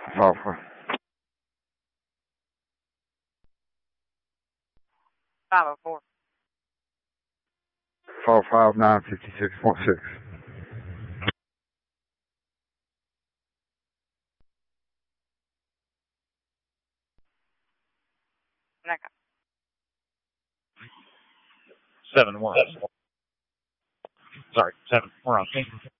Software. 504. 45956.6. Echo. 7-1. Sorry, 7. We're on.